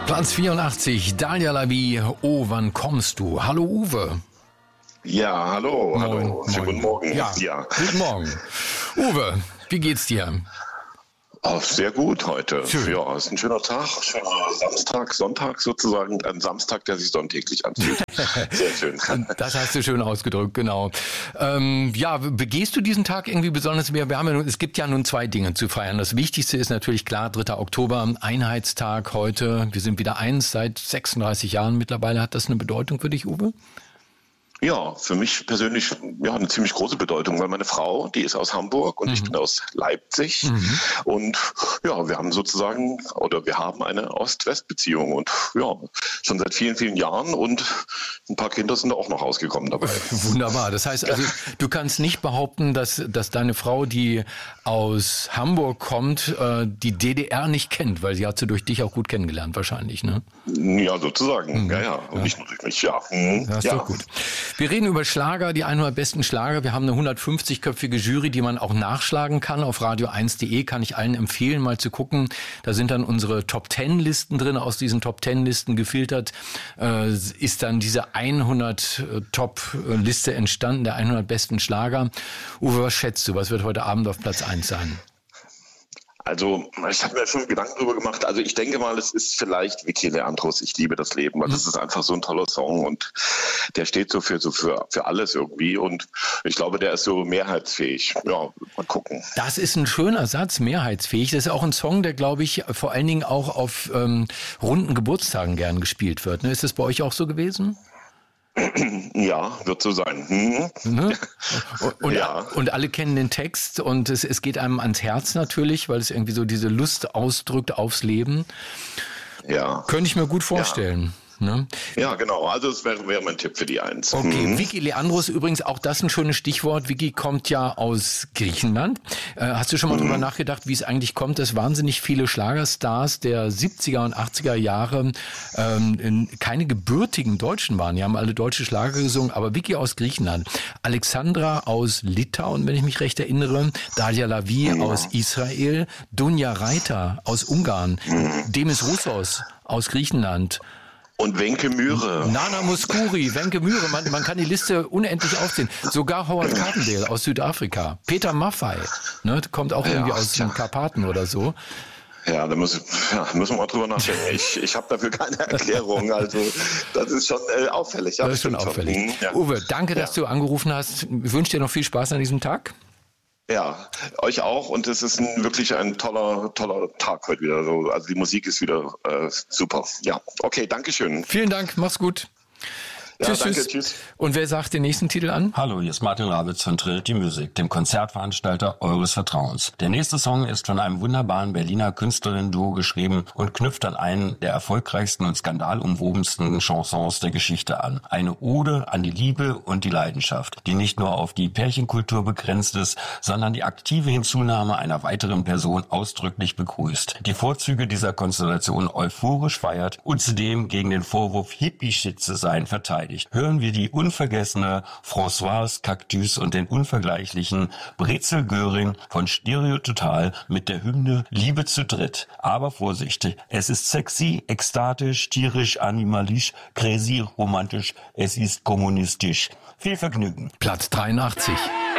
Platz 84, Dalia Lavi, oh, wann kommst du? Hallo Uwe. Ja, hallo. Moin, hallo. Schönen guten Morgen. Ja, guten Morgen. Uwe, wie geht's dir? Oh, sehr gut heute. Schön. Ja, ist ein schöner Tag, schöner Samstag, Sonntag sozusagen. Ein Samstag, der sich sonntäglich anfühlt. Sehr schön. Das hast du schön ausgedrückt, genau. Ja, begehst du diesen Tag irgendwie besonders? Es gibt ja nun zwei Dinge zu feiern. Das Wichtigste ist natürlich klar, 3. Oktober, Einheitstag heute. Wir sind wieder eins seit 36 Jahren mittlerweile. Hat das eine Bedeutung für dich, Uwe? Ja, für mich persönlich eine ziemlich große Bedeutung, weil meine Frau, die ist aus Hamburg und ich bin aus Leipzig. Und ja, wir haben eine Ost-West-Beziehung und ja, schon seit vielen, vielen Jahren und ein paar Kinder sind auch noch rausgekommen dabei. Wunderbar. Das heißt also, du kannst nicht behaupten, dass deine Frau, die aus Hamburg kommt, die DDR nicht kennt, weil sie hat sie durch dich auch gut kennengelernt wahrscheinlich, ne? Ja, sozusagen. Ja. Und nicht nur durch mich, ja. Das ist doch gut. Wir reden über Schlager, die 100 besten Schlager. Wir haben eine 150-köpfige Jury, die man auch nachschlagen kann. Auf radio1.de kann ich allen empfehlen, mal zu gucken. Da sind dann unsere Top-10-Listen drin. Aus diesen Top-10-Listen gefiltert ist dann diese 100-Top-Liste entstanden, der 100 besten Schlager. Uwe, was schätzt du? Was wird heute Abend auf Platz 1 sein? Also, ich habe mir schon Gedanken darüber gemacht. Also, ich denke mal, es ist vielleicht Vicky Leandros, Ich liebe das Leben, weil das ist einfach so ein toller Song und der steht so für alles irgendwie und ich glaube, der ist so mehrheitsfähig. Ja, mal gucken. Das ist ein schöner Satz, mehrheitsfähig. Das ist auch ein Song, der, glaube ich, vor allen Dingen auch auf runden Geburtstagen gern gespielt wird. Ne? Ist das bei euch auch so gewesen? Ja, wird so sein. Ne? Ja. Und alle kennen den Text und es geht einem ans Herz natürlich, weil es irgendwie so diese Lust ausdrückt aufs Leben. Ja. Könnte ich mir gut vorstellen. Ne? Ja, genau. Also es wäre mein Tipp für die 1. Okay, Vicky Leandros übrigens, auch das ein schönes Stichwort. Vicky kommt ja aus Griechenland. Hast du schon mal drüber nachgedacht, wie es eigentlich kommt, dass wahnsinnig viele Schlagerstars der 70er und 80er Jahre keine gebürtigen Deutschen waren? Die haben alle deutsche Schlager gesungen, aber Vicky aus Griechenland, Alexandra aus Litauen, wenn ich mich recht erinnere, Dalia Lavi aus Israel, Dunja Reiter aus Ungarn, Demis Roussos aus Griechenland, und Wenke Myhre. Nana Mouskouri, Wenke Myhre, man kann die Liste unendlich aufziehen. Sogar Howard Carpendale aus Südafrika. Peter Maffay, ne, kommt auch irgendwie aus den Karpaten oder so. Ja, da müssen wir mal drüber nachdenken. Ich habe dafür keine Erklärung. Also das ist schon auffällig. Das ist schon auffällig. Ja. Uwe, danke, dass du angerufen hast. Ich wünsche dir noch viel Spaß an diesem Tag. Ja, euch auch und es ist wirklich ein toller Tag heute wieder. Also die Musik ist wieder super. Ja, okay, Dankeschön. Vielen Dank, mach's gut. Ja, danke, tschüss. Und wer sagt den nächsten Titel an? Hallo, hier ist Martin Rawitz von Trinity Music, dem Konzertveranstalter eures Vertrauens. Der nächste Song ist von einem wunderbaren Berliner Künstlerinnen-Duo geschrieben und knüpft an einen der erfolgreichsten und skandalumwobensten Chansons der Geschichte an. Eine Ode an die Liebe und die Leidenschaft, die nicht nur auf die Pärchenkultur begrenzt ist, sondern die aktive Hinzunahme einer weiteren Person ausdrücklich begrüßt. Die Vorzüge dieser Konstellation euphorisch feiert und zudem gegen den Vorwurf, Hippie-Shit zu sein, verteidigt. Hören wir die unvergessene Françoise Cactus und den unvergleichlichen Brezel Göring von Stereo Total mit der Hymne Liebe zu dritt. Aber Vorsicht, es ist sexy, ekstatisch, tierisch, animalisch, crazy, romantisch, es ist kommunistisch. Viel Vergnügen. Platz 83.